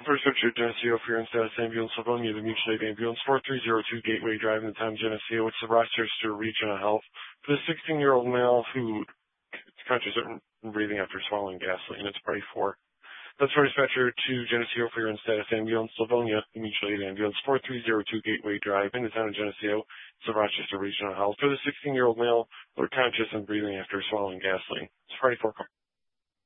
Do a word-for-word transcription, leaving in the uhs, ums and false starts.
First Richard Geneseo for your status ambulance, Livonia, the mutual aid ambulance, four three zero two Gateway Drive in the town of Geneseo, which is the Rochester Regional Health for the sixteen-year-old male who is conscious and breathing after swallowing gasoline. It's party four. That's for dispatcher to Geneseo for your status ambulance, Livonia, the mutual aid ambulance, four three zero two Gateway Drive in the town of Geneseo, it's the Rochester Regional Health for the sixteen-year-old male who is conscious and breathing after swallowing gasoline. It's party four.